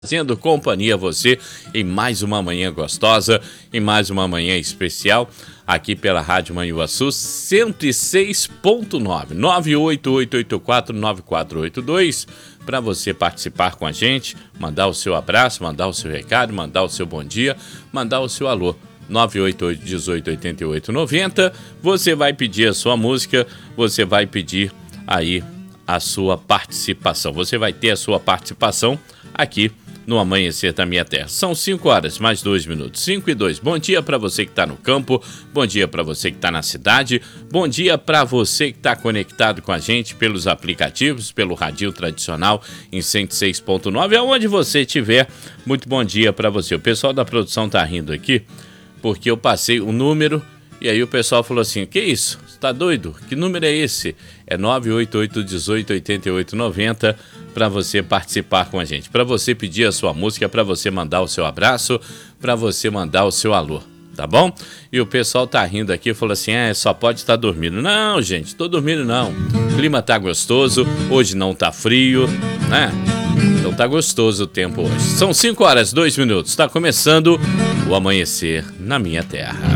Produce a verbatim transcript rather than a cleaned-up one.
Fazendo companhia a você em mais uma manhã gostosa, em mais uma manhã especial, aqui pela Rádio Manhuaçu cento e seis ponto nove, nove oito oito oito quatro nove quatro oito dois, para você participar com a gente, mandar o seu abraço, mandar o seu recado, mandar o seu bom dia, mandar o seu alô. nove oito oito, um oito, oito oito, nove zero. Você vai pedir a sua música, você vai pedir aí a sua participação. Você vai ter a sua participação aqui no Amanhecer da Minha Terra. São cinco horas, mais dois minutos. cinco e dois. Bom dia para você que está no campo, bom dia para você que está na cidade, bom dia para você que está conectado com a gente pelos aplicativos, pelo radinho tradicional em cento e seis ponto nove, aonde você estiver. Muito bom dia para você. O pessoal da produção tá rindo aqui, porque eu passei o número e aí o pessoal falou assim: que isso? Você tá doido? Que número é esse? É nove oito oito, um oito, oito oito, nove zero para você participar com a gente, para você pedir a sua música, para você mandar o seu abraço, para você mandar o seu alô, tá bom? E o pessoal tá rindo aqui, falou assim: é, só pode estar dormindo. Não, gente, tô dormindo não. O clima tá gostoso, hoje não tá frio, né? Então tá gostoso o tempo hoje. São cinco horas, dois minutos. Tá começando o Amanhecer na Minha Terra.